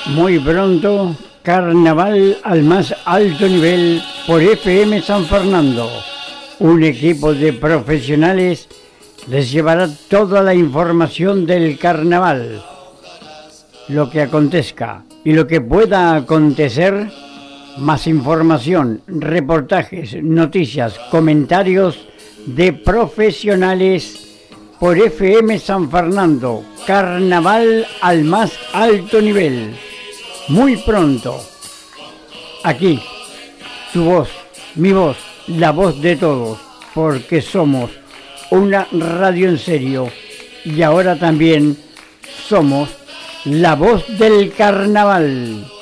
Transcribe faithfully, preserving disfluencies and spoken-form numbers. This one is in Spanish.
Muy pronto, carnaval al más alto nivel por F M San Fernando. Un equipo de profesionales les llevará toda la información del carnaval, lo que acontezca y lo que pueda acontecer, más información, reportajes, noticias, comentarios de profesionales por F M San Fernando. Carnaval al más alto nivel. Muy pronto. Aquí, tu voz, mi voz, la voz de todos, porque somos una radio en serio y ahora también somos la voz del carnaval.